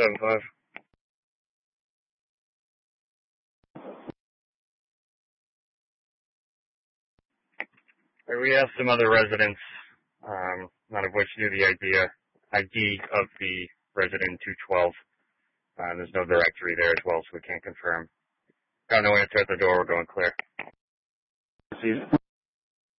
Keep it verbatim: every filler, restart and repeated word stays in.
seven five. We asked some other residents, um, none of which knew the idea, I D of the resident in two twelve. Uh, there's no directory there as well, so we can't confirm. Got no answer at the door. We're going clear. See.